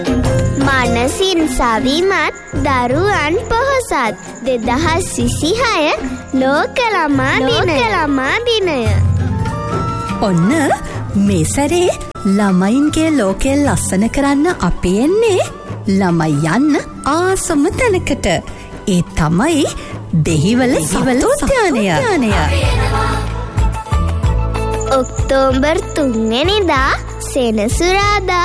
මනසින් සවිමත් දරුවන් පොහොසත් 2026 ලෝක ළමා දිනය. ඔන්න මේ සැරේ ළමයින්ගේ ලෝකය ලස්සන කරන්න අපි එන්නේ ළමයි යන්න ආසම තැනකට. ඒ තමයි දෙහිවල සත්වෝද්‍යානය. ඔක්තෝබර් 3 වෙනිදා සෙනසුරාදා